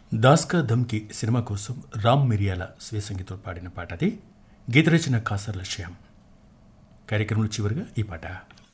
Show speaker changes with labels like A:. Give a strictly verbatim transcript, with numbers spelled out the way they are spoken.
A: దాస్కా ధమ్కి cinema కోసం రామ్ మిరియాల స్వీయ సంగీతం పాడిన పాట అది. గీత రచన కాసర్ల శ్యామ్. కార్యక్రమంలో చివరిగా ఈ పాట.